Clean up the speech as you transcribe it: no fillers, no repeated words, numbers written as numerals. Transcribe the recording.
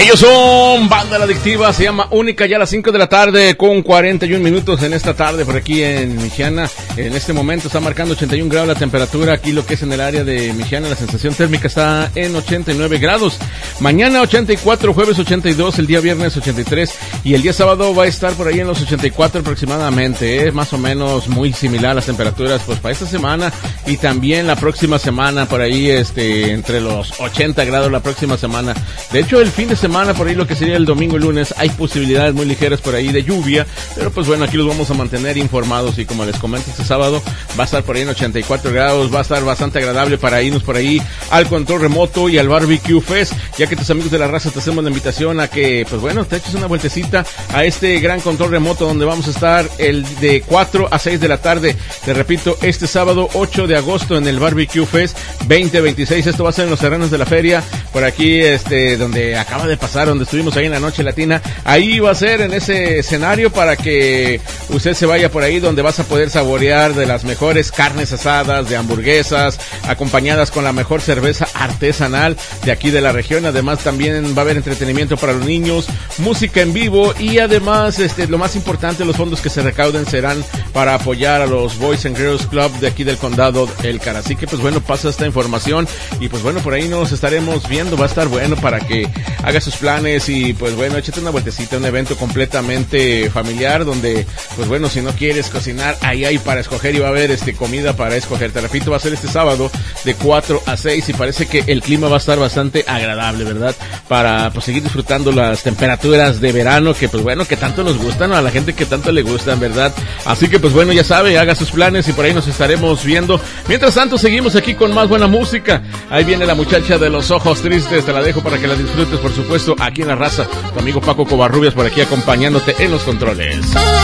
Ellos son Banda La Adictiva, se llama Única, ya a las 5 de la tarde con 41 minutos en esta tarde por aquí en Michiana. En este momento está marcando 81 grados la temperatura aquí, lo que es en el área de Michiana. La sensación térmica está en 89 grados. Mañana 84, jueves 82, el día viernes 83 y el día sábado va a estar por ahí en los 84 aproximadamente. Es más o menos muy similar las temperaturas pues para esta semana y también la próxima semana por ahí entre los 80 grados la próxima semana. De hecho, el fin de semana, por ahí lo que sería el domingo y lunes, hay posibilidades muy ligeras por ahí de lluvia, pero pues bueno, aquí los vamos a mantener informados y como les comento, este sábado va a estar por ahí en 84 grados, va a estar bastante agradable para irnos por ahí al control remoto y al Barbecue Fest, ya que tus amigos de la raza te hacemos la invitación a que, pues bueno, te eches una vueltecita a este gran control remoto donde vamos a estar el de 4 a 6 de la tarde, te repito, este sábado 8 de agosto en el Barbecue Fest 2026, esto va a ser en los terrenos de la feria, por aquí donde acaba de pasar, donde estuvimos ahí en la Noche Latina, ahí va a ser en ese escenario para que usted se vaya por ahí donde vas a poder saborear de las mejores carnes asadas, de hamburguesas, acompañadas con la mejor cerveza artesanal de aquí de la región. Además también va a haber entretenimiento para los niños, música en vivo y además lo más importante, los fondos que se recauden serán para apoyar a los Boys and Girls Club de aquí del condado El Cara. Así que pues bueno, pasa esta información y pues bueno, por ahí nos estaremos viendo, va a estar bueno para que haga sus planes y pues bueno, échate una vueltecita, un evento completamente familiar donde pues bueno, si no quieres cocinar, ahí hay para escoger y va a haber comida para escoger. Te repito, va a ser este sábado de 4 a 6 y parece que el clima va a estar bastante agradable, ¿verdad? Para pues seguir disfrutando las temperaturas de verano que pues bueno, que tanto nos gustan, ¿no? A la gente que tanto le gustan, ¿verdad? Así que pues bueno, ya sabe, haga sus planes y por ahí nos estaremos viendo. Mientras tanto, seguimos aquí con más buena música. Ahí viene la muchacha de los ojos tristes, te la dejo para que la disfrutes, por supuesto, aquí en La Raza. Tu amigo Paco Covarrubias por aquí acompañándote en los controles.